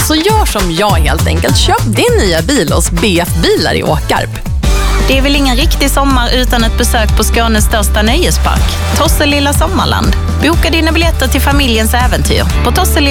Så gör som jag helt enkelt. Köp din nya bil hos BF Bilar i Åkarp. Det är väl ingen riktig sommar utan ett besök på Skånes största nöjespark, Tosselilla Sommarland. Boka dina biljetter till familjens äventyr på